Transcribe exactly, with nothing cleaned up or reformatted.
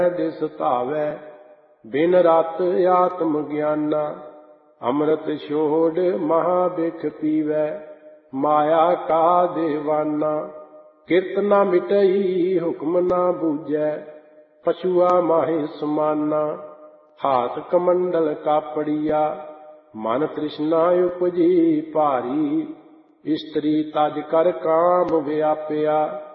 ਦਿਸ ਧਾਵੈ ਬਿਨ ਰਤ ਆਤਮ ਗਿਆਨਾ। ਅੰਮ੍ਰਿਤ ਛੋੜ ਮਹਾ ਬਿਖ ਪੀਵੈ ਮਾਇਆ ਕਾ ਦੇਵਾਨਾ। ਕਿਰਤ ਨਾ ਮਿਟਈ ਹੁਕਮ ਨਾ ਬੂਝੈ ਪਛੁਆ ਮਾਹੇ ਸਮਾਨਾ। ਹਾਥ ਕਮੰਡਲ ਕਾਪੜੀਆ ਮਨ ਤ੍ਰਿਸ਼ਨਾ ਉਪਜੀ ਭਾਰੀ। ਇਸਤਰੀ ਤਜ ਕਰ ਕਾਮ ਵਿਆਪਿਆ